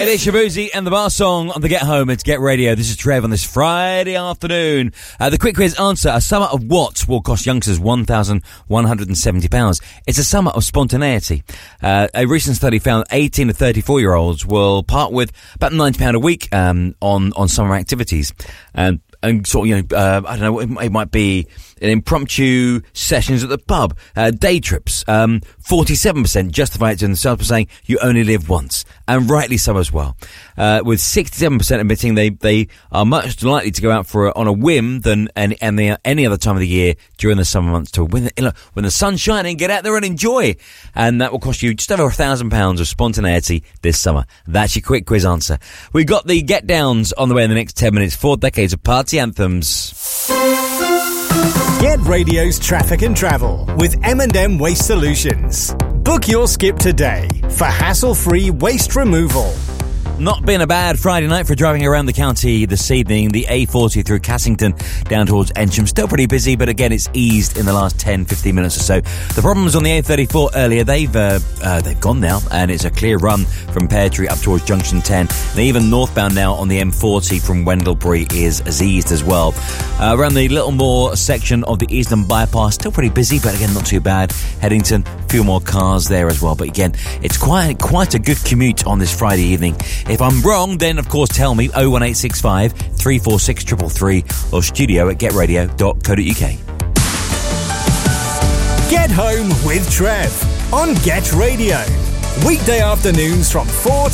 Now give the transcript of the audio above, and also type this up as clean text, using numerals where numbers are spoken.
It is Shabuzi and the Bar Song on the Get Home. It's Get Radio. This is Trev on this Friday afternoon. The quick quiz answer. A summer of what will cost youngsters £1,170? It's a summer of spontaneity. A recent study found 18 to 34-year-olds will part with about £90 a week on summer activities. And sort of, I don't know, it might be an impromptu sessions at the pub, day trips. 47% justify it to themselves by saying you only live once, and rightly so as well. With 67% admitting they are much likely to go out on a whim than any other time of the year during the summer months. When the sun's shining, get out there and enjoy, and that will cost you just over £1,000 of spontaneity this summer. That's your quick quiz answer. We've got the Get Downs on the way in the next 10 minutes. 4 decades of party anthems. Get Radio's Traffic and Travel with M&M Waste Solutions. Book your skip today for hassle-free waste removal. Not been a bad Friday night for driving around the county this evening. The A40 through Cassington down towards Ensham. Still pretty busy, but again, it's eased in the last 10-15 minutes or so. The problems on the A34 earlier, they've gone now, and it's a clear run from Pear Tree up towards Junction 10. And even northbound now on the M40 from Wendellbury is eased as well. Around the Littlemore section of the Eastern Bypass, still pretty busy, but again, not too bad. Headington, a few more cars there as well. But again, it's quite a good commute on this Friday evening. If I'm wrong, then of course tell me. 01865 346 333 or studio@getradio.co.uk. Get Home with Trev on Get Radio. Weekday afternoons from 4